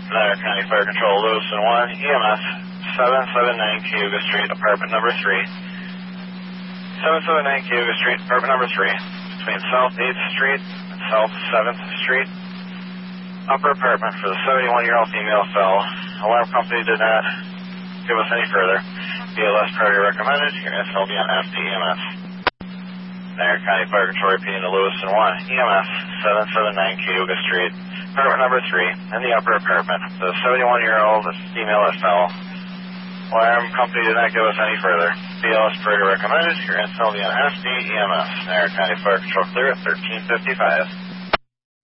Lander County Fire Control, Lewiston 1, EMS, 779 Cayuga Street, apartment number 3. 779 Cayuga Street, apartment number 3, between South 8th Street and South 7th Street. Upper apartment for the 71-year-old female fell. Alarm company did not give us any further. BLS priority recommended. Your info will be on FDEMS. Lander County Fire Control repeating to Lewiston 1, EMS, 779 Cayuga Street, apartment number 3, in the upper apartment. The 71-year-old female that fell. Alarm company did not give us any further. BLS priority recommended. Your info will be on FDEMS. Lander County Fire Control clear at 1355.